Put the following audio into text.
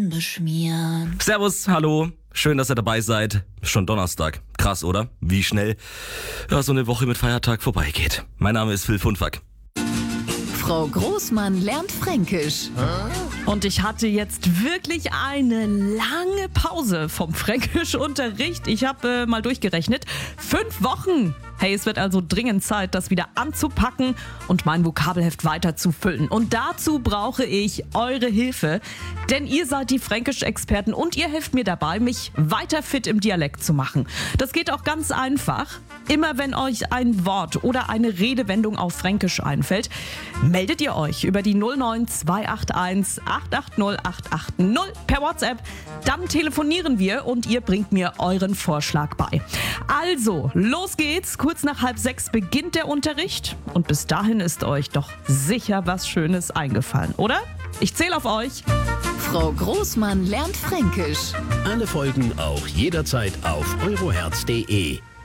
Brötchen beschmieren. Servus, hallo. Schön, dass ihr dabei seid. Ist schon Donnerstag. Krass, oder? Wie schnell so eine Woche mit Feiertag vorbeigeht. Mein Name ist Phil Funfack. Frau Großmann lernt Fränkisch. Und ich hatte jetzt wirklich eine lange Pause vom Fränkischunterricht. Ich habe mal durchgerechnet. 5 Wochen. Hey, es wird also dringend Zeit, das wieder anzupacken und mein Vokabelheft weiter zu füllen. Und dazu brauche ich eure Hilfe, denn ihr seid die Fränkisch-Experten und ihr helft mir dabei, mich weiter fit im Dialekt zu machen. Das geht auch ganz einfach. Immer wenn euch ein Wort oder eine Redewendung auf Fränkisch einfällt, meldet ihr euch über die 09281 880 880 per WhatsApp. Dann telefonieren wir und ihr bringt mir euren Vorschlag bei. Also, los geht's. Kurz nach 5:30 beginnt der Unterricht und bis dahin ist euch doch sicher was Schönes eingefallen, oder? Ich zähle auf euch. Frau Großmann lernt Fränkisch. Alle Folgen auch jederzeit auf euroherz.de.